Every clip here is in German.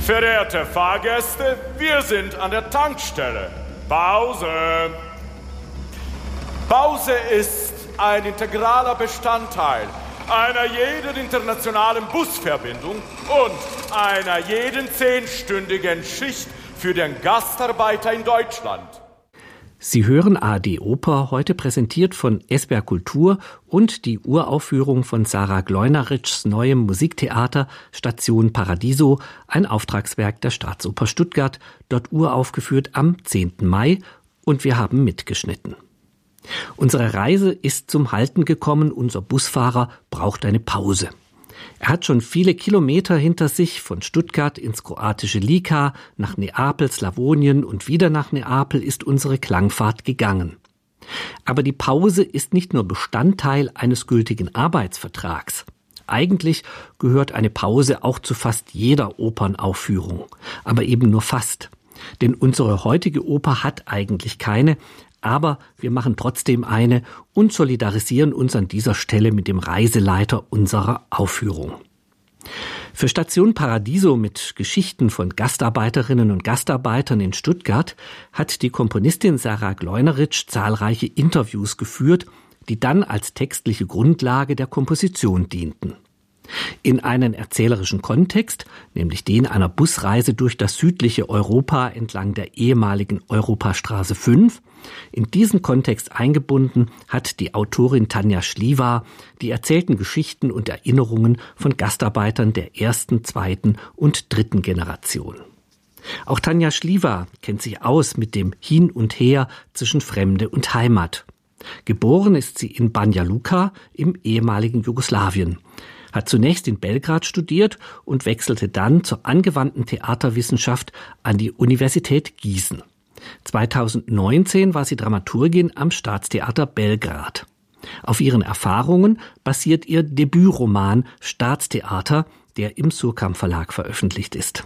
Verehrte Fahrgäste, wir sind an der Tankstelle. Pause. Pause ist ein integraler Bestandteil einer jeden internationalen Busverbindung und einer jeden 10-stündigen Schicht für den Gastarbeiter in Deutschland. Sie hören ARD Oper, heute präsentiert von SWR Kultur und die Uraufführung von Sarah Gleuneritschs neuem Musiktheater Station Paradiso, ein Auftragswerk der Staatsoper Stuttgart, dort uraufgeführt am 10. Mai, und wir haben mitgeschnitten. Unsere Reise ist zum Halten gekommen, unser Busfahrer braucht eine Pause. Er hat schon viele Kilometer hinter sich, von Stuttgart ins kroatische Lika, nach Neapel, Slawonien und wieder nach Neapel ist unsere Klangfahrt gegangen. Aber die Pause ist nicht nur Bestandteil eines gültigen Arbeitsvertrags. Eigentlich gehört eine Pause auch zu fast jeder Opernaufführung, aber eben nur fast. Denn unsere heutige Oper hat eigentlich keine, aber wir machen trotzdem eine und solidarisieren uns an dieser Stelle mit dem Reiseleiter unserer Aufführung. Für Station Paradiso mit Geschichten von Gastarbeiterinnen und Gastarbeitern in Stuttgart hat die Komponistin Sarah Gleuneritsch zahlreiche Interviews geführt, die dann als textliche Grundlage der Komposition dienten. In einen erzählerischen Kontext, nämlich den einer Busreise durch das südliche Europa entlang der ehemaligen Europastraße 5, in diesen Kontext eingebunden, hat die Autorin Tanja Schliwa die erzählten Geschichten und Erinnerungen von Gastarbeitern der ersten, zweiten und dritten Generation. Auch Tanja Schliwa kennt sich aus mit dem Hin und Her zwischen Fremde und Heimat. Geboren ist sie in Banja Luka im ehemaligen Jugoslawien, hat zunächst in Belgrad studiert und wechselte dann zur angewandten Theaterwissenschaft an die Universität Gießen. 2019 war sie Dramaturgin am Staatstheater Belgrad. Auf ihren Erfahrungen basiert ihr Debütroman Staatstheater, der im Surkamp Verlag veröffentlicht ist.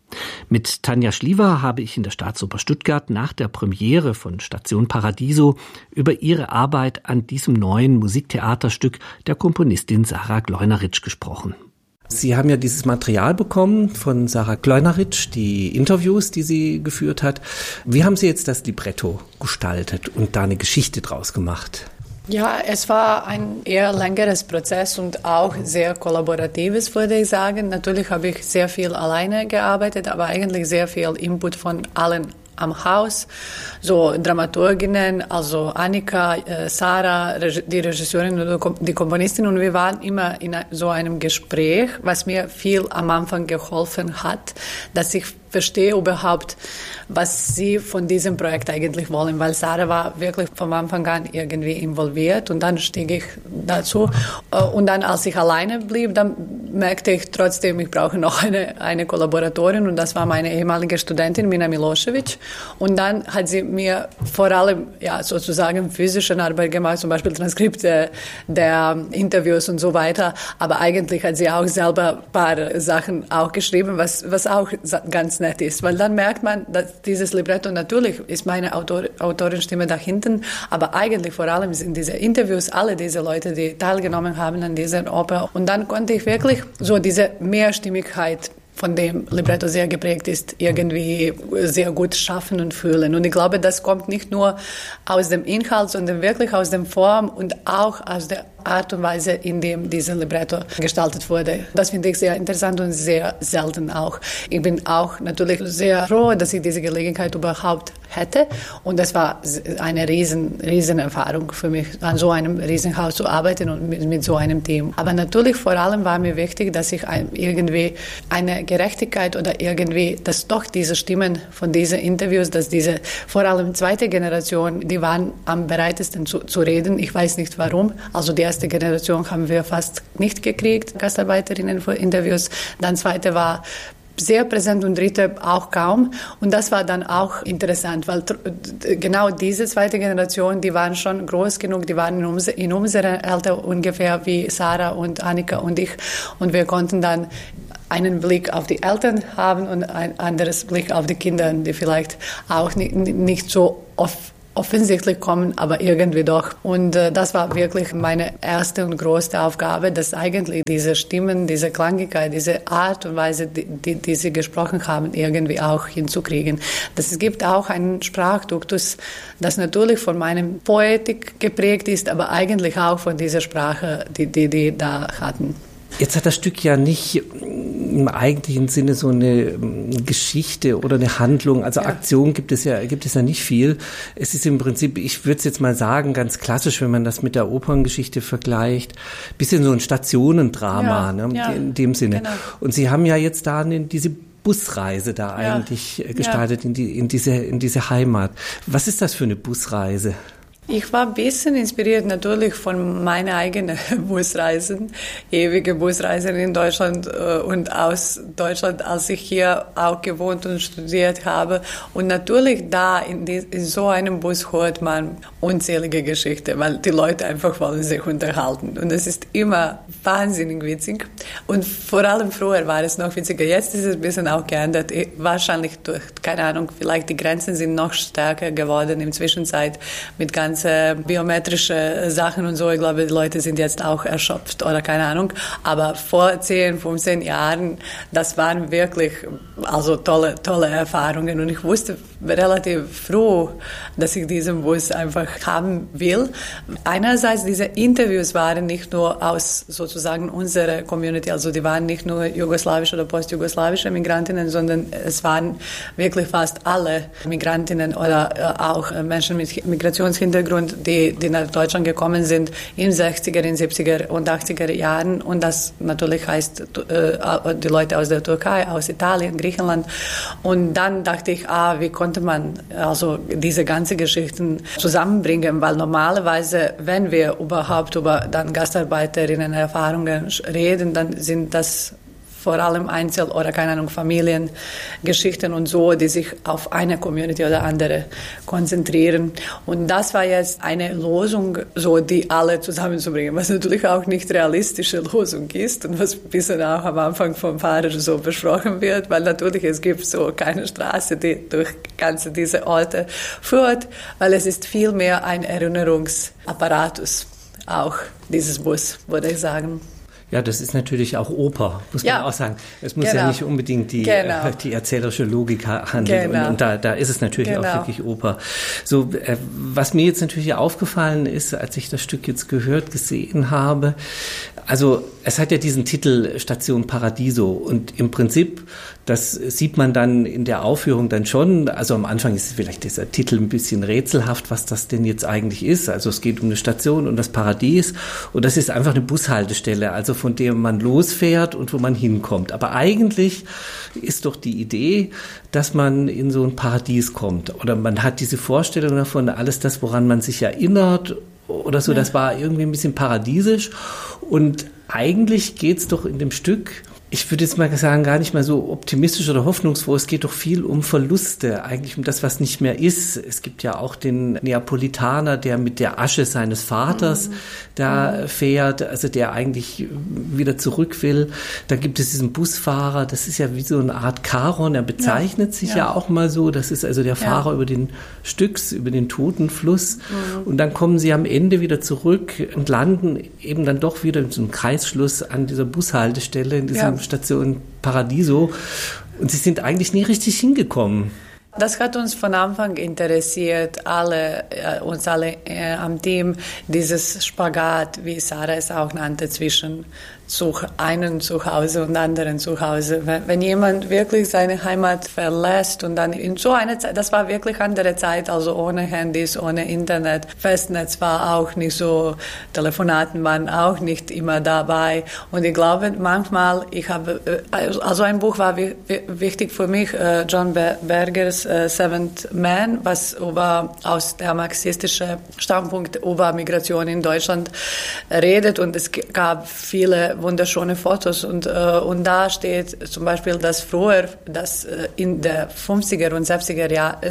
Mit Tanja Schliwa habe ich in der Staatsoper Stuttgart nach der Premiere von Station Paradiso über ihre Arbeit an diesem neuen Musiktheaterstück der Komponistin Sarah Gleuneritsch gesprochen. Sie haben ja dieses Material bekommen von Sarah Gleuneritsch, die Interviews, die sie geführt hat. Wie haben Sie jetzt das Libretto gestaltet und da eine Geschichte draus gemacht? Ja, es war ein eher längeres Prozess und auch sehr kollaboratives, würde ich sagen. Natürlich habe ich sehr viel alleine gearbeitet, aber eigentlich sehr viel Input von allen am Haus, so Dramaturginnen, also Annika, Sarah, die Regisseurin und die Komponistin, und wir waren immer in so einem Gespräch, was mir viel am Anfang geholfen hat, dass ich verstehe überhaupt, was sie von diesem Projekt eigentlich wollen, weil Sarah war wirklich vom Anfang an irgendwie involviert und dann stieg ich dazu und dann, als ich alleine blieb, dann merkte ich trotzdem, ich brauche noch eine Kollaboratorin, und das war meine ehemalige Studentin Mina Milošević, und dann hat sie mir vor allem sozusagen physische Arbeit gemacht, zum Beispiel Transkripte der Interviews und so weiter, aber eigentlich hat sie auch selber ein paar Sachen auch geschrieben, was auch ganz nett ist, weil dann merkt man, dass dieses Libretto, natürlich ist meine Autorenstimme da hinten, aber eigentlich vor allem sind diese Interviews alle diese Leute, die teilgenommen haben an dieser Oper, und dann konnte ich wirklich so diese Mehrstimmigkeit, von dem Libretto sehr geprägt ist, irgendwie sehr gut schaffen und fühlen. Und ich glaube, das kommt nicht nur aus dem Inhalt, sondern wirklich aus der Form und auch aus der Art und Weise, in dem dieses Libretto gestaltet wurde. Das finde ich sehr interessant und sehr selten auch. Ich bin auch natürlich sehr froh, dass ich diese Gelegenheit überhaupt hätte. Und das war eine riesen Erfahrung für mich, an so einem Riesenhaus zu arbeiten und mit so einem Team. Aber natürlich vor allem war mir wichtig, dass ich irgendwie eine Gerechtigkeit oder irgendwie, dass doch diese Stimmen von diesen Interviews, dass diese vor allem zweite Generation, die waren am bereitesten zu reden. Ich weiß nicht warum. Also die erste Generation haben wir fast nicht gekriegt, Gastarbeiterinnen für Interviews. Dann zweite war sehr präsent und dritte auch kaum. Und das war dann auch interessant, weil genau diese zweite Generation, die waren schon groß genug, die waren in unserem Alter ungefähr wie Sarah und Annika und ich. Und wir konnten dann einen Blick auf die Eltern haben und ein anderes Blick auf die Kinder, die vielleicht auch nicht so oft offensichtlich kommen, aber irgendwie doch. Und das war wirklich meine erste und größte Aufgabe, dass eigentlich diese Stimmen, diese Klangigkeit, diese Art und Weise, die sie gesprochen haben, irgendwie auch hinzukriegen. Es gibt auch einen Sprachduktus, das natürlich von meinem Poetik geprägt ist, aber eigentlich auch von dieser Sprache, die da hatten. Jetzt hat das Stück ja nicht im eigentlichen Sinne so eine Geschichte oder eine Handlung, also ja. Aktion gibt es ja nicht viel. Es ist im Prinzip, ich würde es jetzt mal sagen, ganz klassisch, wenn man das mit der Operngeschichte vergleicht, bisschen so ein Stationendrama, in dem Sinne. Genau. Und Sie haben ja jetzt da diese Busreise da eigentlich gestartet in diese Heimat. Was ist das für eine Busreise? Ich war ein bisschen inspiriert natürlich von meinen eigenen Busreisen, ewige Busreisen in Deutschland und aus Deutschland, als ich hier auch gewohnt und studiert habe. Und natürlich da in so einem Bus hört man unzählige Geschichten, weil die Leute einfach wollen sich unterhalten. Und es ist immer wahnsinnig witzig. Und vor allem früher war es noch witziger. Jetzt ist es ein bisschen auch geändert. Wahrscheinlich durch, keine Ahnung, vielleicht die Grenzen sind noch stärker geworden in der Zwischenzeit mit ganze biometrische Sachen und so. Ich glaube, die Leute sind jetzt auch erschöpft oder keine Ahnung. Aber vor 10, 15 Jahren, das waren wirklich also tolle Erfahrungen. Und ich wusste relativ früh, dass ich diesen Bus einfach haben will. Einerseits, diese Interviews waren nicht nur aus sozusagen unserer Community, also die waren nicht nur jugoslawische oder postjugoslawische Migrantinnen, sondern es waren wirklich fast alle Migrantinnen oder auch Menschen mit Migrationshintergrund, die nach Deutschland gekommen sind in 60er, in 70er und 80er Jahren. Und das natürlich heißt die Leute aus der Türkei, aus Italien, Griechenland. Und dann dachte ich, wie konnte man also diese ganzen Geschichten zusammenbringen? Weil normalerweise, wenn wir überhaupt über dann Gastarbeiterinnen-Erfahrungen reden, dann sind das vor allem Einzel- oder, keine Ahnung, Familiengeschichten und so, die sich auf eine Community oder andere konzentrieren. Und das war jetzt eine Lösung, so die alle zusammenzubringen, was natürlich auch nicht realistische Lösung ist und was ein bisschen auch am Anfang vom Fahrer so besprochen wird, weil natürlich es gibt so keine Straße, die durch ganze diese Orte führt, weil es ist vielmehr ein Erinnerungsapparatus, auch dieses Bus, würde ich sagen. Ja, das ist natürlich auch Oper, muss man auch sagen. Es muss ja nicht unbedingt die erzählerische Logik handeln. Und da ist es natürlich auch wirklich Oper. So, was mir jetzt natürlich aufgefallen ist, als ich das Stück jetzt gesehen habe, also es hat ja diesen Titel Station Paradiso und im Prinzip, das sieht man dann in der Aufführung dann schon, also am Anfang ist vielleicht dieser Titel ein bisschen rätselhaft, was das denn jetzt eigentlich ist. Also es geht um eine Station und das Paradies und das ist einfach eine Bushaltestelle, also von der man losfährt und wo man hinkommt. Aber eigentlich ist doch die Idee, dass man in so ein Paradies kommt oder man hat diese Vorstellung davon, alles das, woran man sich erinnert oder so, das war irgendwie ein bisschen paradiesisch und eigentlich geht's doch in dem Stück, ich würde jetzt mal sagen, gar nicht mal so optimistisch oder hoffnungsfroh. Es geht doch viel um Verluste, eigentlich um das, was nicht mehr ist. Es gibt ja auch den Neapolitaner, der mit der Asche seines Vaters da fährt, also der eigentlich wieder zurück will. Da gibt es diesen Busfahrer, das ist ja wie so eine Art Charon, er bezeichnet sich ja auch mal so. Das ist also der Fahrer über den Styx, über den Totenfluss. Und dann kommen sie am Ende wieder zurück und landen eben dann doch wieder in so einem Kreisschluss an dieser Bushaltestelle, in diesem Station Paradiso und sie sind eigentlich nie richtig hingekommen. Das hat uns von Anfang interessiert, uns alle am Team, dieses Spagat, wie Sarah es auch nannte, zwischen einem Zuhause und anderen Zuhause. Wenn jemand wirklich seine Heimat verlässt und dann in so einer Zeit, das war wirklich andere Zeit, also ohne Handys, ohne Internet, Festnetz war auch nicht so, Telefonaten waren auch nicht immer dabei und ich glaube manchmal, also ein Buch war wichtig für mich, John Bergers Seventh Man, was aus der marxistischen Standpunkt über Migration in Deutschland redet und es gab viele wunderschöne Fotos und da steht zum Beispiel, dass früher, dass in der 50er und 60er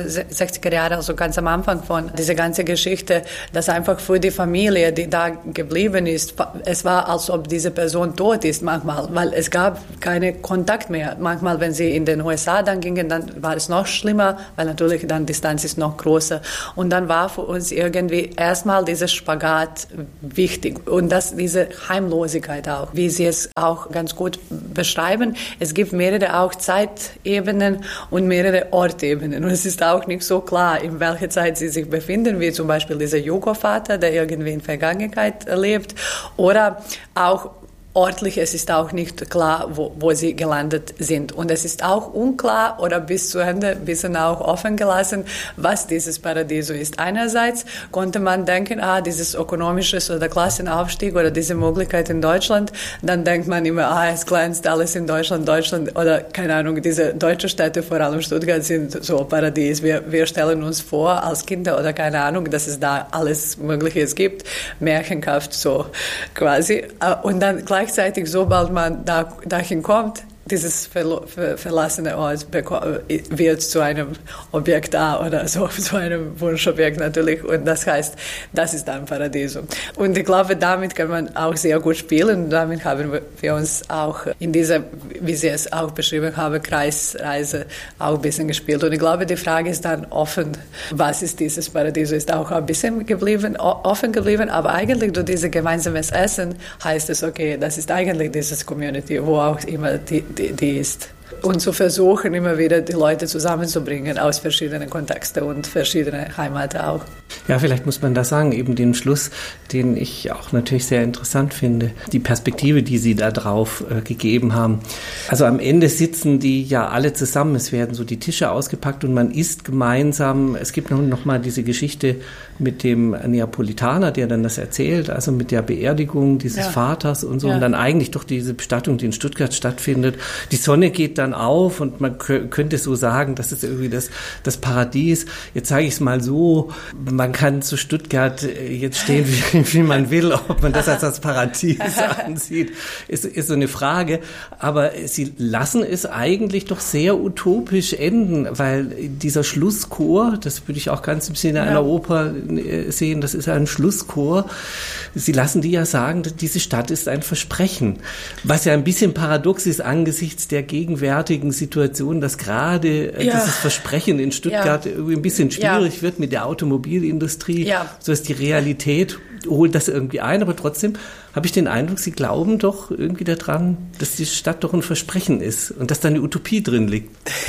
Jahre, also ganz am Anfang von dieser ganzen Geschichte, dass einfach für die Familie, die da geblieben ist, es war, als ob diese Person tot ist manchmal, weil es gab keinen Kontakt mehr. Manchmal, wenn sie in den USA dann gingen, dann war es noch schlimmer, weil natürlich dann die Distanz ist noch größer. Und dann war für uns irgendwie erstmal dieser Spagat wichtig und diese Heimlosigkeit auch, wie Sie es auch ganz gut beschreiben. Es gibt mehrere auch Zeitebenen und mehrere Ortebenen und es ist auch nicht so klar, in welcher Zeit sie sich befinden, wie zum Beispiel dieser Jugo-Vater, der irgendwie in Vergangenheit lebt, oder auch ortlich, es ist auch nicht klar, wo sie gelandet sind. Und es ist auch unklar oder bis zu Ende ein bisschen auch offen gelassen, was dieses Paradiso ist. Einerseits konnte man denken, dieses ökonomische oder Klassenaufstieg oder diese Möglichkeit in Deutschland, dann denkt man immer, es glänzt alles in Deutschland oder keine Ahnung, diese deutsche Städte, vor allem Stuttgart, sind so Paradies. Wir stellen uns vor als Kinder oder keine Ahnung, dass es da alles Mögliche gibt, märchenhaft so quasi. Und dann gleichzeitig, sobald man dahin kommt, dieses verlassene Ort wird zu einem Objekt da oder so, zu einem Wunschobjekt natürlich. Und das heißt, das ist dann Paradiso. Und ich glaube, damit kann man auch sehr gut spielen. Und damit haben wir uns auch in dieser, wie Sie es auch beschrieben haben, Kreisreise auch ein bisschen gespielt. Und ich glaube, die Frage ist dann offen, was ist dieses Paradiso? Ist auch ein bisschen offen geblieben. Aber eigentlich durch dieses gemeinsames Essen heißt es, okay, das ist eigentlich dieses Community, wo auch immer die ist. Und zu versuchen, immer wieder die Leute zusammenzubringen aus verschiedenen Kontexten und verschiedenen Heimaten auch. Ja, vielleicht muss man das sagen, eben den Schluss, den ich auch natürlich sehr interessant finde, die Perspektive, die Sie da drauf gegeben haben. Also am Ende sitzen die ja alle zusammen, es werden so die Tische ausgepackt und man isst gemeinsam. Es gibt noch mal diese Geschichte mit dem Neapolitaner, der dann das erzählt, also mit der Beerdigung dieses Vaters und so, und dann eigentlich doch diese Bestattung, die in Stuttgart stattfindet. Die Sonne geht dann auf und man könnte so sagen, das ist irgendwie das Paradies. Jetzt sage ich es mal so, man kann zu Stuttgart jetzt stehen, wie man will, ob man das als das Paradies ansieht, ist so eine Frage. Aber sie lassen es eigentlich doch sehr utopisch enden, weil dieser Schlusschor, das würde ich auch ganz im Sinne einer Oper sehen, das ist ein Schlusschor. Sie lassen die ja sagen, diese Stadt ist ein Versprechen, was ja ein bisschen paradox ist angesichts der gegenwärtigen Situation, dass gerade dieses Versprechen in Stuttgart irgendwie ein bisschen schwierig wird mit der Automobilindustrie. So ist die Realität, holt das irgendwie ein, aber trotzdem habe ich den Eindruck, Sie glauben doch irgendwie daran, dass die Stadt doch ein Versprechen ist und dass da eine Utopie drin liegt.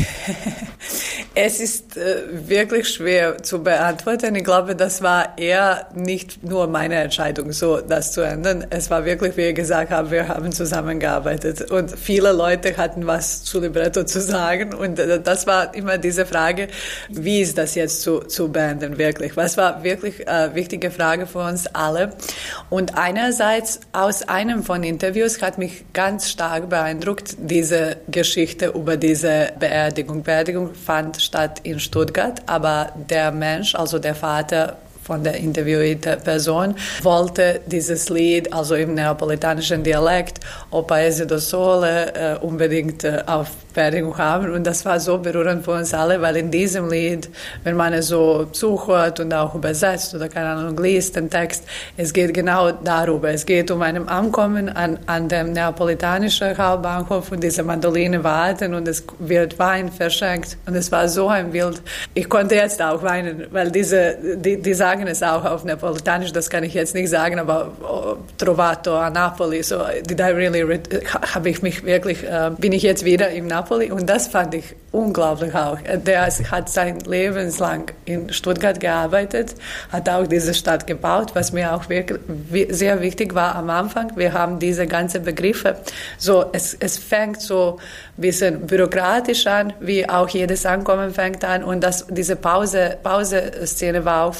Es ist wirklich schwer zu beantworten. Ich glaube, das war eher nicht nur meine Entscheidung, so das zu ändern. Es war wirklich, wie ich gesagt habe, wir haben zusammengearbeitet und viele Leute hatten was zu Libretto zu sagen und das war immer diese Frage, wie ist das jetzt zu beenden wirklich? Was war wirklich eine wichtige Frage für uns alle? Und einerseits aus einem von Interviews hat mich ganz stark beeindruckt diese Geschichte über diese Beerdigung. Beerdigung fand statt in Stuttgart, aber der Mensch, also der Vater von der interviewten Person, wollte dieses Lied, also im neapolitanischen Dialekt, O Paese do Sole, unbedingt auf Beerdigung haben. Und das war so berührend für uns alle, weil in diesem Lied, wenn man es so zuhört und auch übersetzt oder keine Ahnung liest, den Text, es geht genau darüber. Es geht um ein Ankommen an dem neapolitanischen Hauptbahnhof und diese Mandoline warten und es wird Wein verschenkt. Und es war so ein Bild. Ich konnte jetzt auch weinen, weil die sagen es auch auf Neapolitanisch, das kann ich jetzt nicht sagen, aber Trovato a Napoli, so did I really, habe ich mich wirklich, bin ich jetzt wieder im Napoli und das fand ich unglaublich auch. Der hat sein Leben lang in Stuttgart gearbeitet, hat auch diese Stadt gebaut, was mir auch wirklich sehr wichtig war am Anfang. Wir haben diese ganzen Begriffe, so es fängt so ein bisschen bürokratisch an, wie auch jedes Ankommen fängt an und diese Pause-Szene war auch für mich wichtig.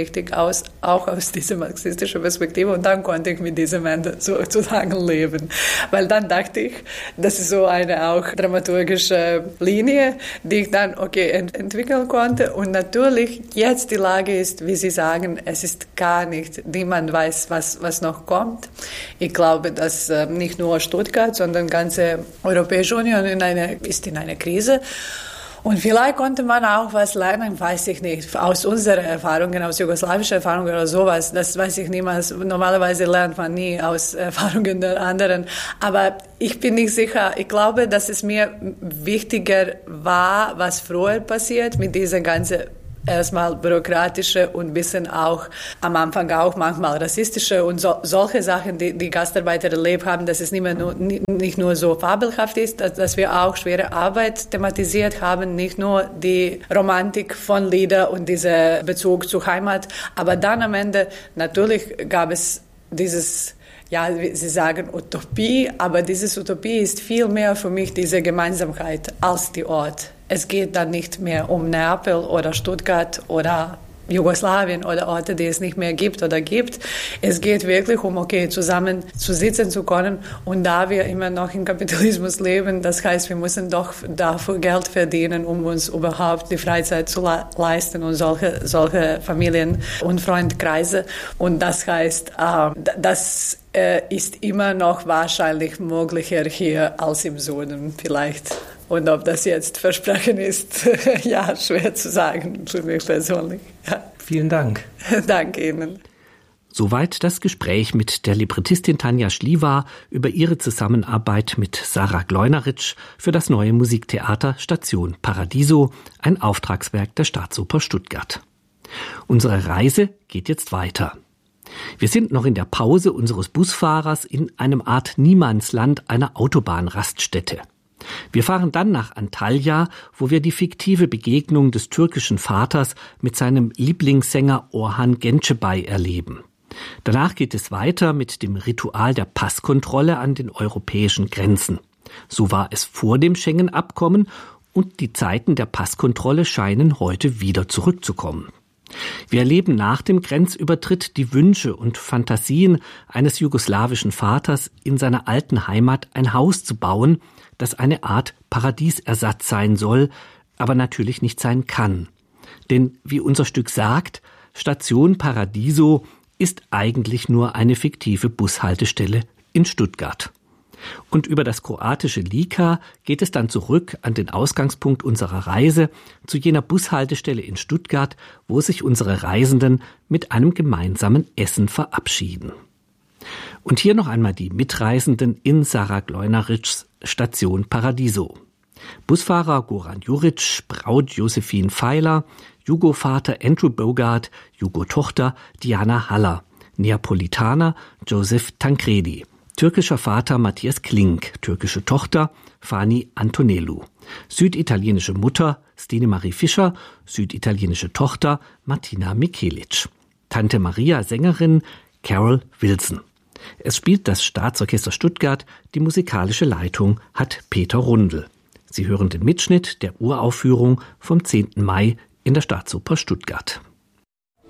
wichtig, auch aus dieser marxistischen Perspektive. Und dann konnte ich mit diesem Ende sozusagen leben. Weil dann dachte ich, das ist so eine auch dramaturgische Linie, die ich dann entwickeln konnte. Und natürlich jetzt die Lage ist, wie Sie sagen, es ist gar nicht, niemand weiß, was noch kommt. Ich glaube, dass nicht nur Stuttgart, sondern ganze Europäische Union ist in einer Krise. Und vielleicht konnte man auch was lernen, weiß ich nicht, aus unseren Erfahrungen, aus jugoslawischen Erfahrungen oder sowas. Das weiß ich niemals. Normalerweise lernt man nie aus Erfahrungen der anderen. Aber ich bin nicht sicher. Ich glaube, dass es mir wichtiger war, was früher passiert mit dieser ganzen erstmal bürokratische und ein bisschen auch am Anfang auch manchmal rassistische und solche Sachen, die Gastarbeiter erlebt haben, dass es nicht nur so fabelhaft ist, dass wir auch schwere Arbeit thematisiert haben, nicht nur die Romantik von Lieder und dieser Bezug zur Heimat, aber dann am Ende natürlich gab es dieses, ja, Sie sagen Utopie, aber diese Utopie ist viel mehr für mich diese Gemeinsamkeit als die Ort. Es geht dann nicht mehr um Neapel oder Stuttgart oder Jugoslawien oder Orte, die es nicht mehr gibt oder gibt. Es geht wirklich um, zusammen zu sitzen zu können. Und da wir immer noch im Kapitalismus leben, das heißt, wir müssen doch dafür Geld verdienen, um uns überhaupt die Freizeit zu leisten und solche Familien- und Freundkreise. Und das heißt, das ist immer noch wahrscheinlich möglicher hier als im Süden vielleicht. Und ob das jetzt Versprechen ist, ja, schwer zu sagen für mich persönlich. Ja. Vielen Dank. Danke Ihnen. Soweit das Gespräch mit der Librettistin Tanja Schliewa über ihre Zusammenarbeit mit Sarah Gleunerich für das neue Musiktheater Station Paradiso, ein Auftragswerk der Staatsoper Stuttgart. Unsere Reise geht jetzt weiter. Wir sind noch in der Pause unseres Busfahrers in einem Art Niemandsland einer Autobahnraststätte. Wir fahren dann nach Antalya, wo wir die fiktive Begegnung des türkischen Vaters mit seinem Lieblingssänger Orhan Gencebay erleben. Danach geht es weiter mit dem Ritual der Passkontrolle an den europäischen Grenzen. So war es vor dem Schengen-Abkommen und die Zeiten der Passkontrolle scheinen heute wieder zurückzukommen. Wir erleben nach dem Grenzübertritt die Wünsche und Fantasien eines jugoslawischen Vaters, in seiner alten Heimat ein Haus zu bauen, das eine Art Paradiesersatz sein soll, aber natürlich nicht sein kann. Denn, wie unser Stück sagt, Station Paradiso ist eigentlich nur eine fiktive Bushaltestelle in Stuttgart. Und über das kroatische Lika geht es dann zurück an den Ausgangspunkt unserer Reise, zu jener Bushaltestelle in Stuttgart, wo sich unsere Reisenden mit einem gemeinsamen Essen verabschieden. Und hier noch einmal die Mitreisenden in Sarah Gleunerrichs Station Paradiso. Busfahrer Goran Juric, Braut Josephine Pfeiler, Jugo-Vater Andrew Bogart, Jugo-Tochter Diana Haller, Neapolitaner Joseph Tancredi, türkischer Vater Matthias Klink, türkische Tochter Fani Antonellu, süditalienische Mutter Stine Marie Fischer, süditalienische Tochter Martina Michelic, Tante Maria Sängerin Carol Wilson. Es spielt das Staatsorchester Stuttgart, die musikalische Leitung hat Peter Rundel. Sie hören den Mitschnitt der Uraufführung vom 10. Mai in der Staatsoper Stuttgart.